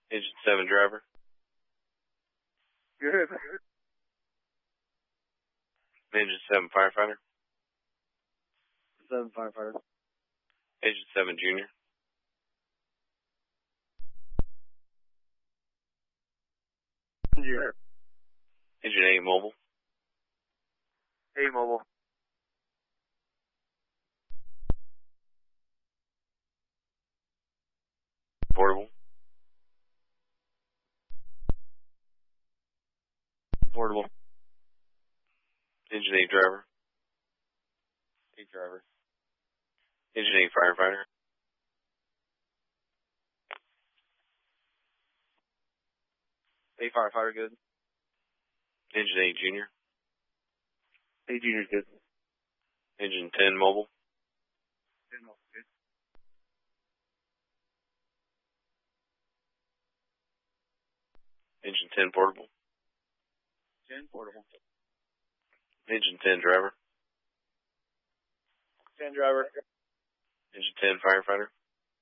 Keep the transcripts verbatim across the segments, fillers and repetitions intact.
Engine seven driver. Good. Engine seven firefighter. Seven firefighter. Engine seven junior. Junior. Engine eight mobile. Eight mobile. Portable. Portable. Engine eight driver. Eight driver. Engine eight firefighter. Eight firefighter, good. Engine eight junior. Eight junior's good. Engine ten mobile. Ten mobile, good. Engine ten portable. Ten portable. Engine ten driver. Ten driver. Engine ten firefighter.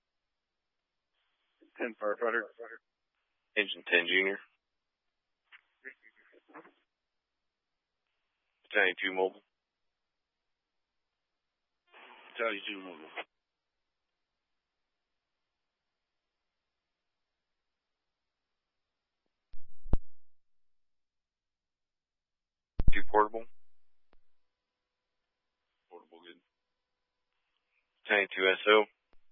Ten firefighter. Engine ten junior. Battalion two mobile. Battalion two mobile. Two portable. Portable, good. Battalion two S O.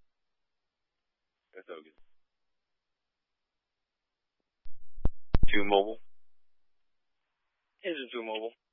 S O, good. Two mobile. Engine two mobile.